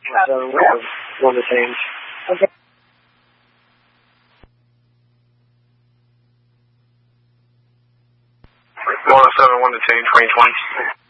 So we have one detained. Okay. 107, one detained, 2020.